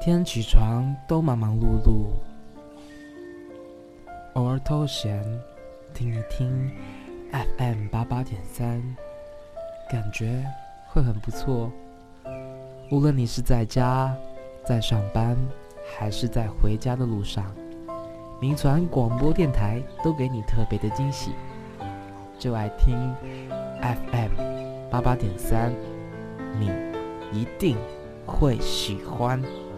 天起床都忙忙碌碌，偶尔偷闲听一听 FM88.3，感觉会很不错。无论你是在家、在上班，还是在回家的路上，民传广播电台都给你特别的惊喜。就爱听 FM88.3，你一定会喜欢。